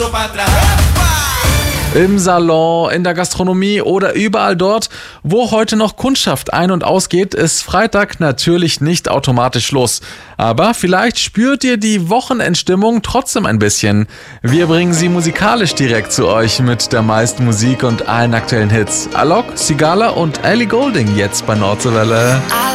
Im Salon, in der Gastronomie oder überall dort, wo heute noch Kundschaft ein- und ausgeht, ist Freitag natürlich nicht automatisch Schluss. Aber vielleicht spürt ihr die Wochenendstimmung trotzdem ein bisschen. Wir bringen sie musikalisch direkt zu euch mit der meisten Musik und allen aktuellen Hits. Alok, Sigala und Ellie Goulding jetzt bei Nordseewelle.